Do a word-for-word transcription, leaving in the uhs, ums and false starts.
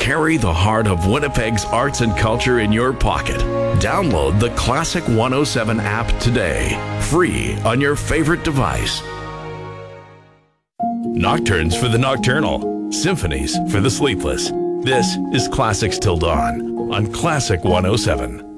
carry the heart of Winnipeg's arts and culture in your pocket. Download the Classic one oh seven app today, free on your favorite device. Nocturnes for the nocturnal, symphonies for the sleepless. This is Classics Till Dawn on Classic one oh seven.